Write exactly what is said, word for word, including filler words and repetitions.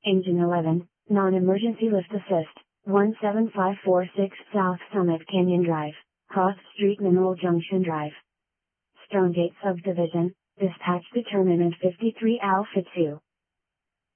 Engine eleven, Non-Emergency Lift Assist, one seven five four six South Summit Canyon Drive, Cross Street Mineral Junction Drive. Stonegate Subdivision, Dispatch Determinant fifty-three Alpha two.